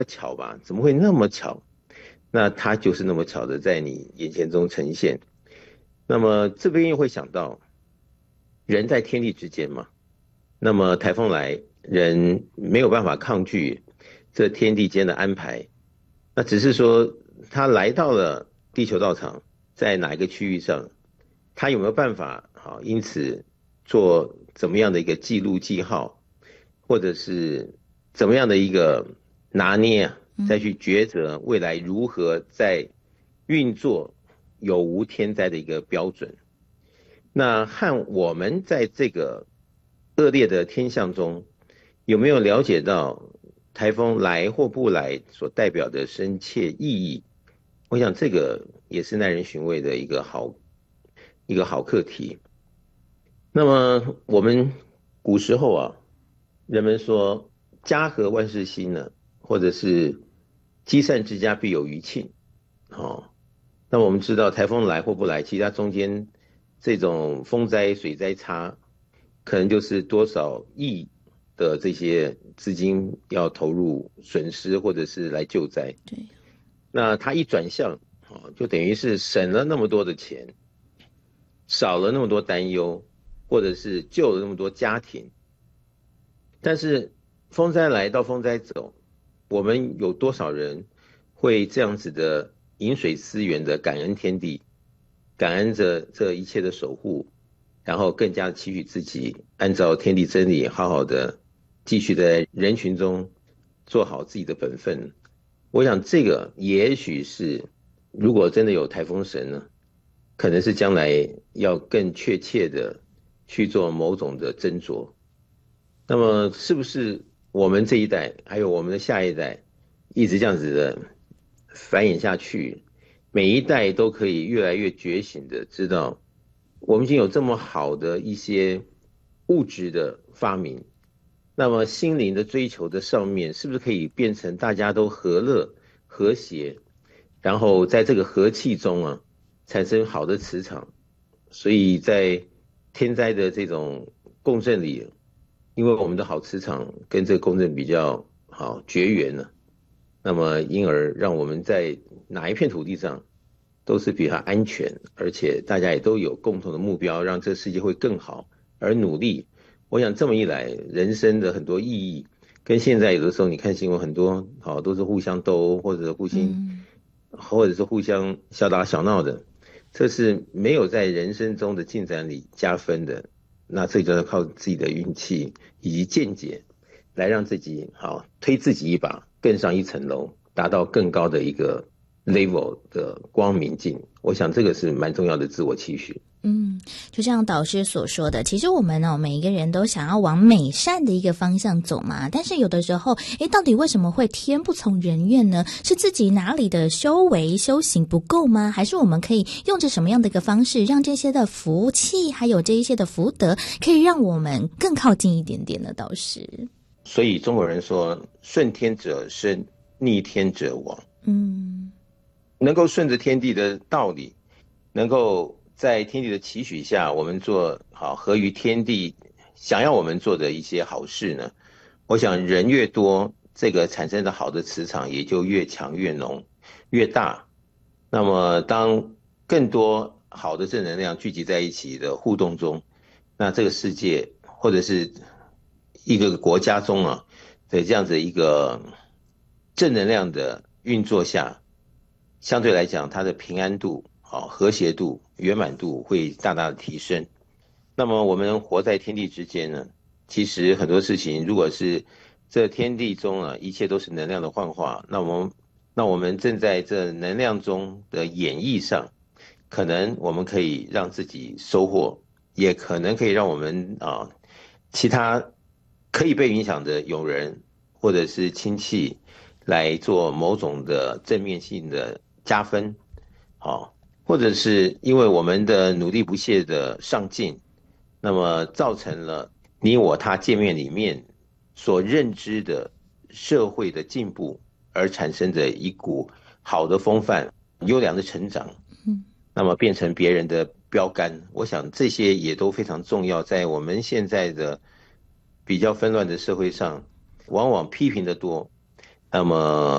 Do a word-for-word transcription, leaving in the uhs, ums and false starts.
巧吧？怎么会那么巧？那它就是那么巧的在你眼前中呈现。那么这边又会想到，人在天地之间嘛，那么台风来，人没有办法抗拒这天地间的安排，那只是说他来到了地球道场，在哪一个区域上，他有没有办法好，因此做怎么样的一个记录记号，或者是怎么样的一个拿捏啊，再嗯去抉择未来如何在运作有无天灾的一个标准。那和我们在这个恶劣的天象中，有没有了解到台风来或不来所代表的深切意义？我想这个也是耐人寻味的一个好一个好课题。那么我们古时候啊，人们说"家和万事兴"呢，或者是"积善之家必有余庆"。哦，那我们知道台风来或不来，其实它中间这种风灾、水灾差，可能就是多少亿的这些资金要投入损失，或者是来救灾。 对。 那它一转向，哦，就等于是省了那么多的钱，少了那么多担忧，或者是救了那么多家庭。但是风灾来到风灾走，我们有多少人会这样子的饮水思源的感恩天地，感恩着这一切的守护，然后更加的期许自己按照天地真理，好好的继续在人群中做好自己的本分。我想这个也许是，如果真的有台风神呢，可能是将来要更确切的去做某种的斟酌。那么是不是我们这一代，还有我们的下一代，一直这样子的繁衍下去，每一代都可以越来越觉醒的知道，我们已经有这么好的一些物质的发明，那么心灵的追求的上面，是不是可以变成大家都和乐、和谐，然后在这个和气中啊，产生好的磁场？所以在天灾的这种共振里，因为我们的好磁场跟这个共振比较好绝缘了，那么因而让我们在哪一片土地上都是比较安全，而且大家也都有共同的目标，让这个世界会更好而努力。我想这么一来，人生的很多意义跟现在有的时候你看新闻很多好都是互相斗殴，或者互相嗯。 或者是互相小打小闹的，这是没有在人生中的进展里加分的。那这就要靠自己的运气以及见解，来让自己好推自己一把，更上一层楼，达到更高的一个 level 的光明境。我想这个是蛮重要的自我期许。 嗯，就像导师所说的，其实我们呢，每一个人都想要往美善的一个方向走嘛。但是有的时候，诶，到底为什么会天不从人愿呢？是自己哪里的修为修行不够吗？还是我们可以用着什么样的一个方式，让这些的福气，还有这一些的福德，可以让我们更靠近一点点呢？导师。 所以中国人说"顺天者生，逆天者亡"。 嗯。 能够顺着天地的道理，能够在天地的期许下，我们做好合于天地想要我们做的一些好事呢，我想人越多，这个产生的好的磁场也就越强越浓越大。那么当更多好的正能量聚集在一起的互动中，那这个世界或者是一个国家中啊的这样子一个正能量的运作下，相对来讲它的平安度、好和谐度、圆满度会大大的提升。那么我们活在天地之间呢，其实很多事情如果是这天地中啊，一切都是能量的幻化，那我们那我们正在这能量中的演绎上，可能我们可以让自己收获，也可能可以让我们啊其他可以被影响的友人或者是亲戚来做某种的正面性的加分，好，或者是因为我们的努力不懈的上进，那么造成了你我他界面里面所认知的社会的进步，而产生的一股好的风范、优良的成长， 嗯。 那么变成别人的标杆。我想这些也都非常重要，在我们现在的比较纷乱的社会上，往往批评的多， 那么